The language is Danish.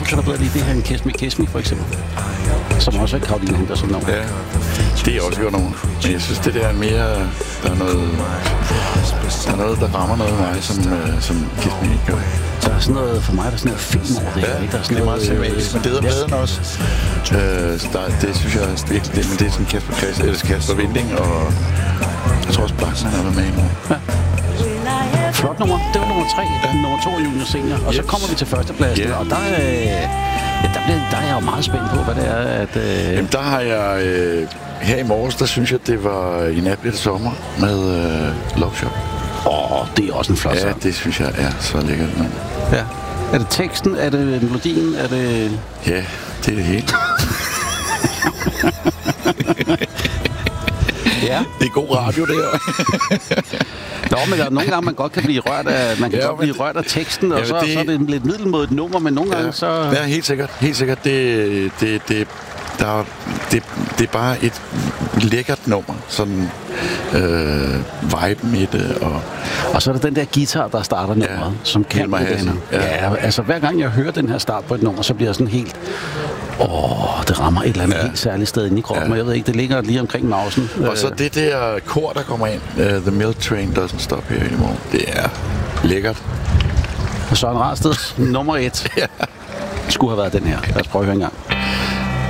kan du bedre lide det her end Kiss Me, for eksempel. Som også er Caroline Henderson nummer. Ja, det er også godt nummer. Men jeg synes, det der er mere... Der er noget, der rammer noget af mig, som Kiss Me ikke gør. Der er sådan noget, for mig, der er sådan noget film over det her, ikke? Der er sådan det er meget cinematisk, men det er pladen også. Det synes jeg virkelig, men det er sådan Kasper Winding, og jeg tror også Blackman har været med i nu. Ja. Flot nummer. Det var nummer 3. Ja. Nummer 2 Junior Senior. Og så kommer vi til førstepladsen, og der er jeg jo meget spændt på, hvad det er, at... Jamen, der har jeg... her i morges, der synes jeg, det var I nat bliver det sommer med Love Shop. Det er også en flot sang. Ja, det synes jeg er så lækkert. Ja. Er det teksten? Er det melodien? Er det... Ja, det er det hele. Ja. Det er god radio, det her. Nå, men der er nogle gange, man godt kan blive rørt af, blive rørt af teksten, og så er det lidt middelmådigt nummer, men nogle gange så... Ja, helt sikkert. Det er bare et lækkert nummer, sådan viben i det, og så er der den der guitar, der starter nummeret, som kan mig det. Ja, altså hver gang jeg hører den her start på et nummer, så bliver jeg sådan helt... det rammer et eller andet helt særligt sted inde i kroppen, og jeg ved ikke, det ligger lige omkring mausen. Og så det der kor, der kommer ind, The Milk Train Doesn't Stop Here Anymore, det er lækkert. Søren Rasteds nummer 1 skulle have været den her. Lad os prøve at høre en gang.